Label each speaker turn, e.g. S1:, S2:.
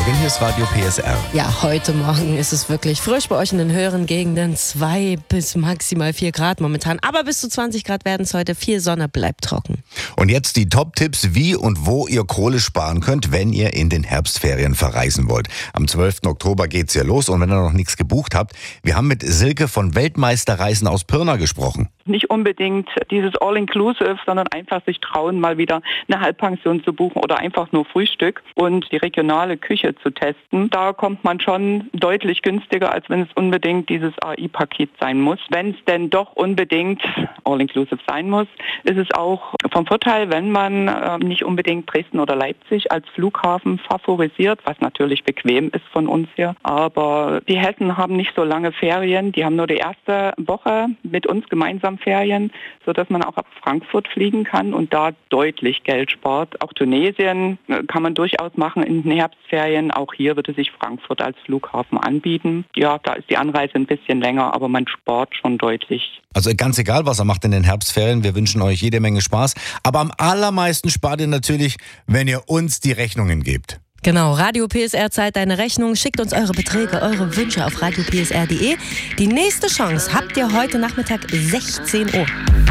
S1: Morgen, hier ist Radio PSR.
S2: Ja, heute Morgen ist es wirklich frisch bei euch in den höheren Gegenden. 2 bis maximal 4 Grad momentan. Aber bis zu 20 Grad werden es heute. Viel Sonne, bleibt trocken.
S1: Und jetzt die Top-Tipps, wie und wo ihr Kohle sparen könnt, wenn ihr in den Herbstferien verreisen wollt. Am 12. Oktober geht's ja los und wenn ihr noch nichts gebucht habt, wir haben mit Silke von Weltmeisterreisen aus Pirna gesprochen.
S3: Nicht unbedingt dieses All-Inclusive, sondern einfach sich trauen, mal wieder eine Halbpension zu buchen oder einfach nur Frühstück und die regionale Küche zu testen. Da kommt man schon deutlich günstiger, als wenn es unbedingt dieses AI-Paket sein muss. Wenn es denn doch unbedingt All-Inclusive sein muss, ist es auch vom Vorteil, wenn man nicht unbedingt Dresden oder Leipzig als Flughafen favorisiert, was natürlich bequem ist von uns hier. Aber die Hessen haben nicht so lange Ferien, die haben nur die erste Woche mit uns gemeinsam Ferien, sodass man auch ab Frankfurt fliegen kann und da deutlich Geld spart. Auch Tunesien kann man durchaus machen in den Herbstferien. Auch hier würde sich Frankfurt als Flughafen anbieten. Ja, da ist die Anreise ein bisschen länger, aber man spart schon deutlich.
S1: Also ganz egal, was ihr macht in den Herbstferien, wir wünschen euch jede Menge Spaß. Aber am allermeisten spart ihr natürlich, wenn ihr uns die Rechnungen gebt.
S2: Genau, Radio PSR zahlt deine Rechnung. Schickt uns eure Beträge, eure Wünsche auf radiopsr.de. Die nächste Chance habt ihr heute Nachmittag 16 Uhr.